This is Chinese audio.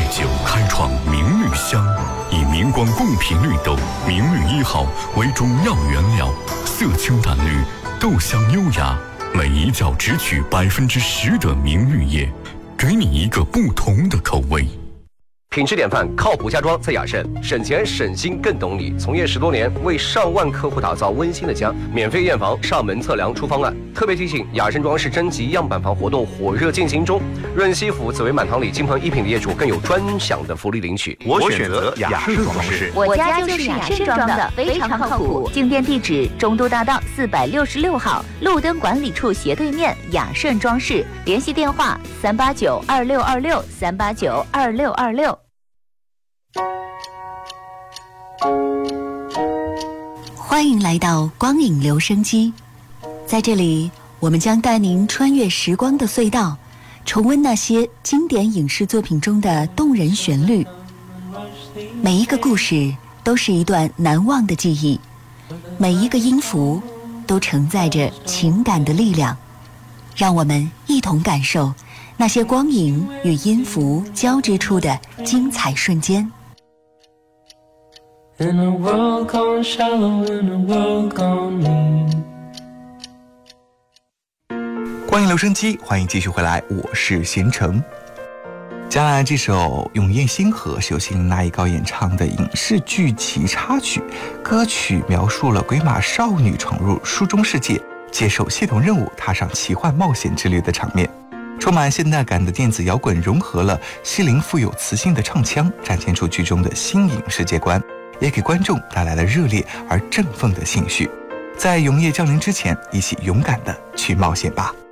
酒开创明绿香，以明光贡品绿豆明绿1号为中药原料，色清淡绿，豆香优雅，每一角只取10%的明绿叶，给你一个不同的口味。 品质典范，靠谱家装在雅盛，省钱省心更懂你。从业10多年，为上万客户打造温馨的家，免费验房、上门测量出方案。特别提醒，雅盛装饰征集样板房活动火热进行中，润西府、紫薇满堂里金鹏一品的业主更有专享的福利领取。 我选择雅盛装饰， 我家就是雅盛装的，非常靠谱。进店地址：中都大道466号，路灯管理处斜对面，雅盛装饰。联系电话：3892626，3892626。 欢迎来到光影留声机，在这里我们将带您穿越时光的隧道，重温那些经典影视作品中的动人旋律。每一个故事都是一段难忘的记忆，每一个音符都承载着情感的力量。让我们一同感受那些光影与音符交织出的精彩瞬间。 In a world gone shallow, in a world gone mean。 光影留声机，欢迎继续回来，我是贤成。接下来这首用燕星河是由谢琳娜一高演唱的影视剧集插曲，歌曲描述了鬼马少女闯入书中世界，接受系统任务，踏上奇幻冒险之旅的场面。充满现代感的电子摇滚融合了西林富有磁性的唱腔，展现出剧中的新颖世界观，也给观众带来了热烈而振奋的情绪。在永夜降临之前，一起勇敢地去冒险吧。